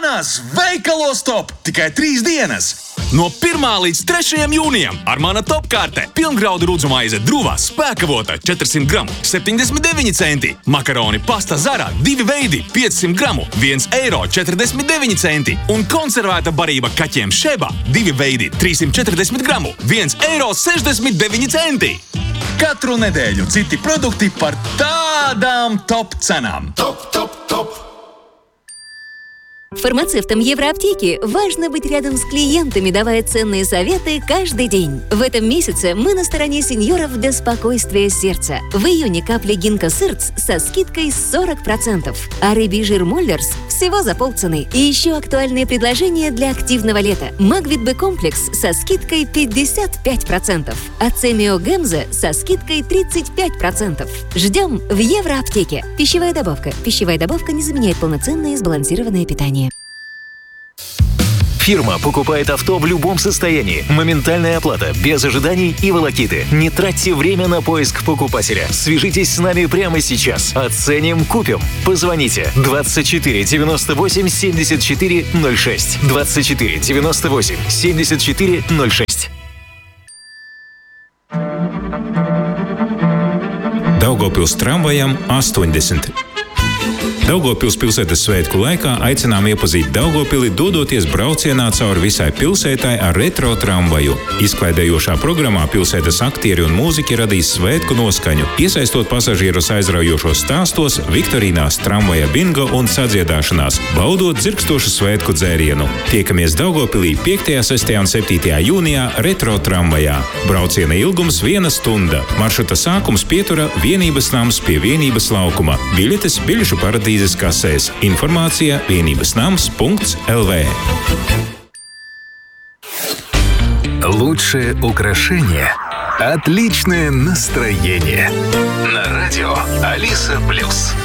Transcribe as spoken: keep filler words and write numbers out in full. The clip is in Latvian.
Manās veikalos top tikai trīs dienas! No pirmā līdz trešajam jūnijam ar mana top kārte pilngraudu rudzumaize Druvā spēkavota četrsimt gramu septiņdesmit deviņi centi, makaroni pasta Zara divi veidi piecsimt gramu viens eiro četrdesmit deviņi centi un konservēta barība kaķiem Šeba divi veidi trīssimt četrdesmit gramu viens eiro sešdesmit deviņi centi. Katru nedēļu citi produkti par tādām top cenām. Топ, топ, топ. Фармацевтам Евроаптеки важно быть рядом с клиентами, давая ценные советы каждый день. В этом месяце мы на стороне сеньоров для спокойствия сердца. В июне капли Гинко Сырц со скидкой сорок процентов, а рыбий жир Моллерс всего за полцены. И еще актуальные предложения для активного лета. Магвит Б-комплекс со скидкой пятьдесят пять процентов, а Цемио Гемза со скидкой тридцать пять процентов. Ждем в Евроаптеке. Пищевая добавка. Пищевая добавка не заменяет полноценное и сбалансированное питание. Фирма покупает авто в любом состоянии. Моментальная оплата, без ожиданий и волокиты. Не тратьте время на поиск покупателя. Свяжитесь с нами прямо сейчас. Оценим, купим. Позвоните двадцать четыре девяносто восемь семьдесят четыре ноль шесть. двадцать четыре девяносто восемь семьдесят четыре ноль шесть. Daugavpils tramvajam astoņdesmit. Daugavpils pilsētas svētku laikā aicinām iepazīt Daugavpili, dodoties braucienā cauri visai pilsētai ar retro tramvaju. Izklaidējošā programmā pilsētas aktieri un mūziķi radīs svētku noskaņu, iesaistot pasažierus aizraujošos stāstos, viktorīnās, tramvaja bingo un sadziedāšanās, baudot dzirkstošu svētku dzērienu. Tiekamies Daugavpilī piektajā, sestajā un septītajā jūnijā retro tramvajā. Brauciena ilgums viena stunda. Maršruta sākums pietura Vienības nams pie Vienības laukuma. Biļetes biļešu paradīzes kasēs. Информация vienībasnams punkts эл вē. Лучшее украшение – отличное настроение. На радио Алиса Плюс.